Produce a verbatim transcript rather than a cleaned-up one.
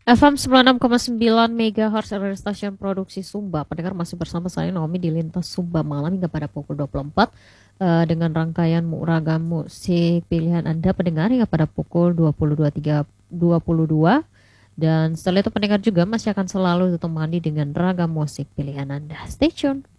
F M sembilan puluh enam koma sembilan MHz adalah stasiun produksi Sumba. Pendengar masih bersama saya Naomi di Lintas Sumba Malam hingga pada pukul dua puluh empat eh, dengan rangkaian mu- ragam musik pilihan Anda pendengar hingga pada pukul dua puluh dua tiga dua puluh dua, dan setelah itu pendengar juga masih akan selalu ditemani dengan ragam musik pilihan Anda. Stay tune.